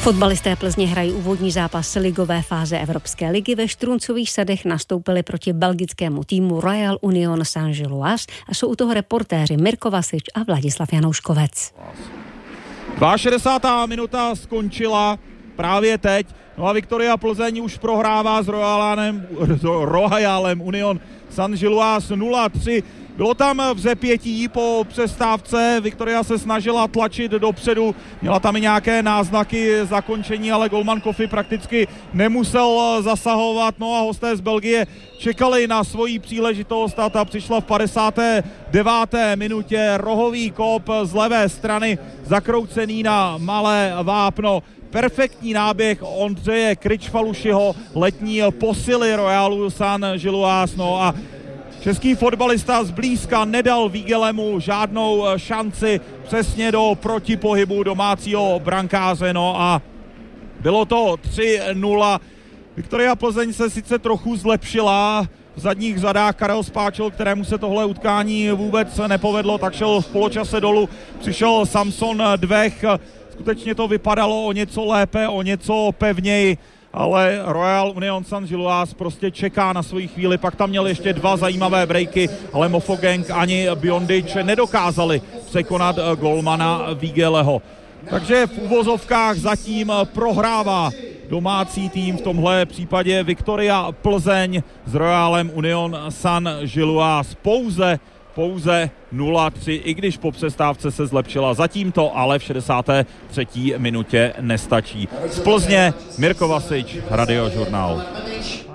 Fotbalisté Plzně hrají úvodní zápas ligové fáze Evropské ligy. Ve Štruncových sadech nastoupili proti belgickému týmu Royal Union Saint-Gilloise a jsou u toho reportéři Mirko Vasič a Vladislav Janouškovec. 62. minuta skončila právě teď. No a Viktoria Plzeň už prohrává s Royalem Union Saint-Gilloise 0-3. Bylo tam vzepětí po přestávce, Viktoria se snažila tlačit dopředu, měla tam i nějaké náznaky zakončení, ale golman Kofi prakticky nemusel zasahovat. No a hosté z Belgie čekali na svoji příležitost a ta přišla v 59. minutě. Rohový kop z levé strany, zakroucený na malé vápno. Perfektní náběh Ondřeje Kričfalušiho, letní posily Royalu Saint-Gilloise. No a český fotbalista zblízka nedal Vigelemu žádnou šanci přesně do protipohybu domácího brankáře. No a bylo to 3-0. Viktoria Plzeň se sice trochu zlepšila, v zadních řadách Karel Spáčil, kterému se tohle utkání vůbec nepovedlo, tak šel v poločase dolů, přišel Samson Dvech. Skutečně to vypadalo o něco lépe, o něco pevněji, ale Royal Union Saint-Gilloise prostě čeká na svoji chvíli. Pak tam měl ještě dva zajímavé breaky, ale Mofogeng ani Biondič nedokázali překonat golmana Vigeleho. Takže v uvozovkách zatím prohrává domácí tým, v tomhle případě Viktoria Plzeň s Royalem Union Saint-Gilloise pouze 0-3, i když po přestávce se zlepšila. Zatím to ale v 63. minutě nestačí. Z Plzně Mirko Vasič, Radiožurnál.